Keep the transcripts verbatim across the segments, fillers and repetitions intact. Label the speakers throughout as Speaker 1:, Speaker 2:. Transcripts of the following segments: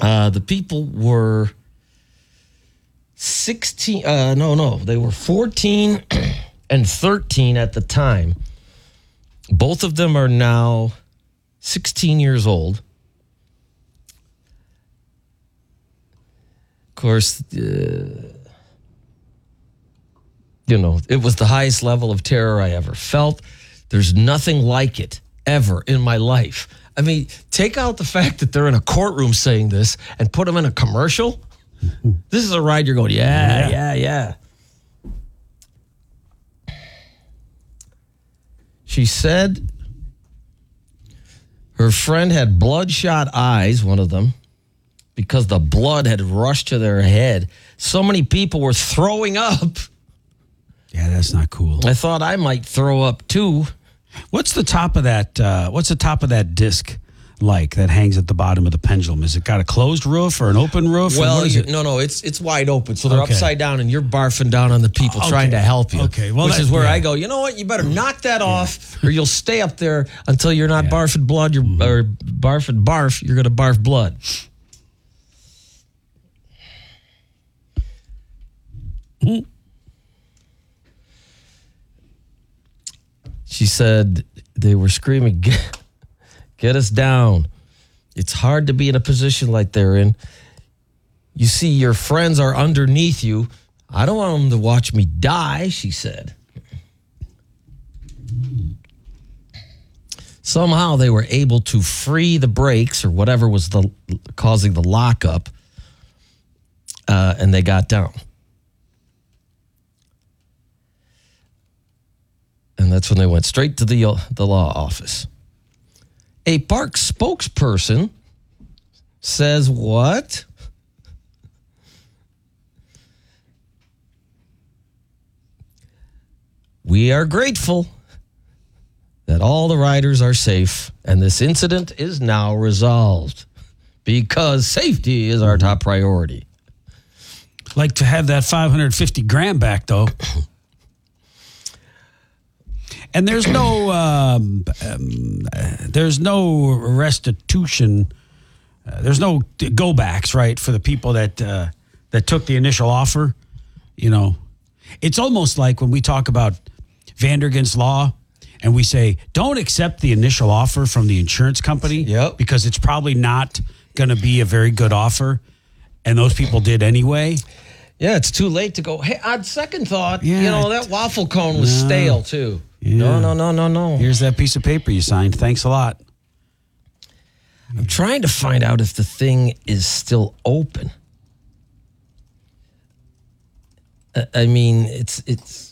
Speaker 1: Uh, the people were sixteen. Uh, no, no, they were fourteen and thirteen at the time. Both of them are now sixteen years old. Of course, uh, you know, it was the highest level of terror I ever felt. There's nothing like it ever in my life. I mean, take out the fact that they're in a courtroom saying this and put them in a commercial. This is a ride you're going, yeah, yeah, yeah. yeah. She said her friend had bloodshot eyes, one of them, because the blood had rushed to their head. So many people were throwing up.
Speaker 2: Yeah, that's not cool.
Speaker 1: I thought I might throw up too.
Speaker 2: What's the top of that? Uh, what's the top of that disc like that hangs at the bottom of the pendulum? Is it got a closed roof or an open roof?
Speaker 1: Well, you,
Speaker 2: it?
Speaker 1: no, no, it's it's wide open, so they're
Speaker 2: Okay.
Speaker 1: upside down, and you're barfing down on the people
Speaker 2: Okay.
Speaker 1: trying to help you.
Speaker 2: Okay, well,
Speaker 1: which
Speaker 2: that-
Speaker 1: is where
Speaker 2: yeah.
Speaker 1: I go. You know what? You better knock that off, or you'll stay up there until you're not barfing blood. You're
Speaker 2: Mm-hmm.
Speaker 1: or barfing barf. You're gonna barf blood. She said they were screaming, get, get us down. It's hard to be in a position like they're in. You see, your friends are underneath you. I don't want them to watch me die, she said. Somehow they were able to free the brakes or whatever was the causing the lockup, uh, and they got down. And that's when they went straight to the the law office. A park spokesperson says what? We are grateful that all the riders are safe and this incident is now resolved because safety is our top priority.
Speaker 2: Like to have that five hundred fifty grand back, though. And there's no um, um, uh, there's no restitution. Uh, there's no go backs, right, for the people that uh, that took the initial offer. You know, it's almost like when we talk about Vandergent's Law and we say, don't accept the initial offer from the insurance company
Speaker 1: Yep.
Speaker 2: because it's probably not going to be a very good offer. And those people did anyway.
Speaker 1: Yeah, it's too late to go, hey, on second thought,
Speaker 2: Yeah,
Speaker 1: you know, that waffle cone was
Speaker 2: no.
Speaker 1: stale too.
Speaker 2: Yeah.
Speaker 1: No, no, no, no, no.
Speaker 2: Here's that piece of paper you signed. Thanks a lot.
Speaker 1: I'm trying to find out if the thing is still open. I- I mean, it's it's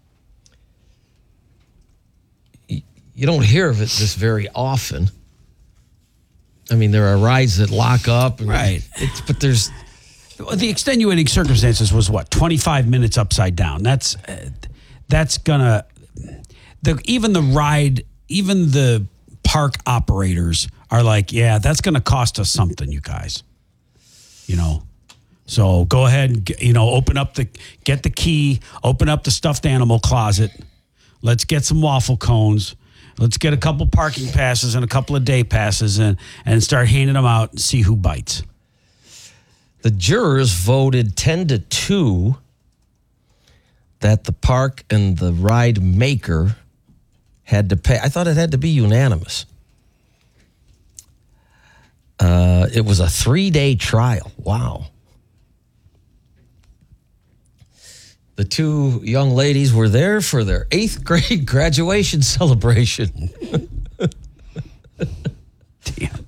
Speaker 1: y- you don't hear of it this very often. I mean, there are rides that lock up, and
Speaker 2: Right.
Speaker 1: It's, but there's
Speaker 2: The extenuating circumstances was what, twenty-five minutes upside down. That's uh, that's gonna the even the ride, even the park operators are like, yeah, that's gonna cost us something, you guys. You know, so go ahead, and get- you know, open up the get the key, open up the stuffed animal closet. Let's get some waffle cones. Let's get a couple parking passes and a couple of day passes and and start handing them out and see who bites.
Speaker 1: the jurors voted ten to two that the park and the ride maker had to pay. I thought it had to be unanimous. Uh, it was a three-day trial. Wow. The two young ladies were there for their eighth grade graduation celebration.
Speaker 2: Damn.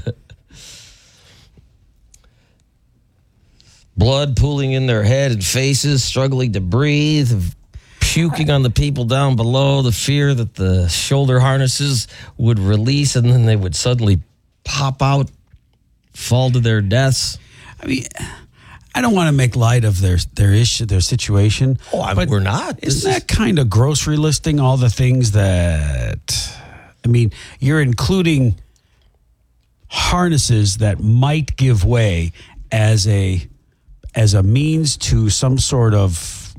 Speaker 1: Blood pooling in their head and faces, struggling to breathe, puking on the people down below, the fear that the shoulder harnesses would release and then they would suddenly pop out, fall to their deaths.
Speaker 2: I mean, I don't want to make light of their their issue, their situation.
Speaker 1: Oh, I,
Speaker 2: but
Speaker 1: we're not. This
Speaker 2: Isn't
Speaker 1: is-
Speaker 2: that kind of grocery listing all the things that, I mean, you're including harnesses that might give way as a as a means to some sort of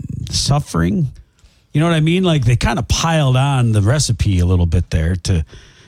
Speaker 2: suffering. You know what I mean? Like they kind of piled on the recipe a little bit there to